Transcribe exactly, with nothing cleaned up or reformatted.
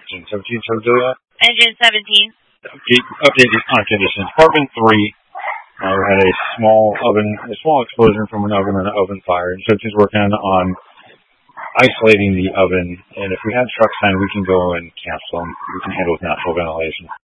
Engine seventeen, so Julia? Engine seventeen. Update, updated on conditions. Department three. Uh, we had a small oven, a small explosion from an oven and an oven fire. And so she's working on isolating the oven. And if we had trucks on, we can go and cancel them. We can handle with natural ventilation.